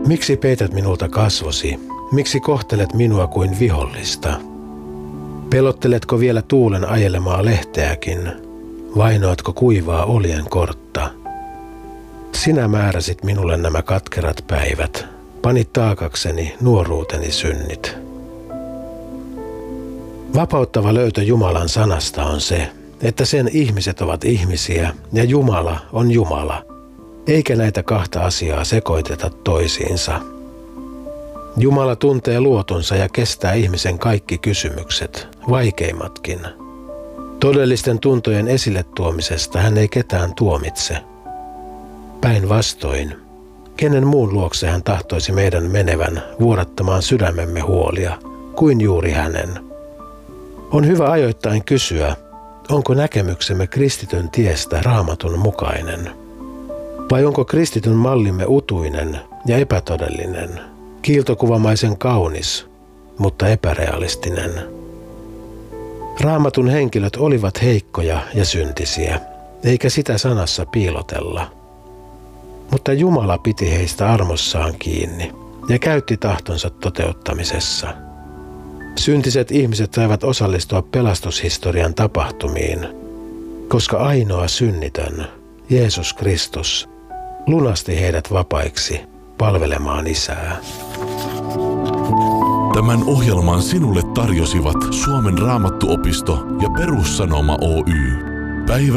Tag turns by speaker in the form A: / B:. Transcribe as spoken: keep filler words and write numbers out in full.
A: Miksi peität minulta kasvosi? Miksi kohtelet minua kuin vihollista? Pelotteletko vielä tuulen ajelemaa lehteäkin? Vainoatko kuivaa oljen kortta? Sinä määräsit minulle nämä katkerat päivät. Panit taakakseni nuoruuteni synnit. Vapauttava löytö Jumalan sanasta on se, että sen ihmiset ovat ihmisiä ja Jumala on Jumala, eikä näitä kahta asiaa sekoiteta toisiinsa. Jumala tuntee luotunsa ja kestää ihmisen kaikki kysymykset, vaikeimmatkin. Todellisten tuntojen esille tuomisesta hän ei ketään tuomitse. Päinvastoin, kenen muun luokse hän tahtoisi meidän menevän vuodattamaan sydämemme huolia, kuin juuri hänen. On hyvä ajoittain kysyä, onko näkemyksemme kristityn tiestä Raamatun mukainen? Vai onko kristityn mallimme utuinen ja epätodellinen, kiiltokuvamaisen kaunis, mutta epärealistinen? Raamatun henkilöt olivat heikkoja ja syntisiä, eikä sitä sanassa piilotella. Mutta Jumala piti heistä armossaan kiinni ja käytti tahtonsa toteuttamisessa. Syntiset ihmiset saivat osallistua pelastushistorian tapahtumiin, koska ainoa synnitön, Jeesus Kristus, lunasti heidät vapaiksi palvelemaan Isää.
B: Tämän ohjelman sinulle tarjosivat Suomen Raamattuopisto ja Perussanoma Oy.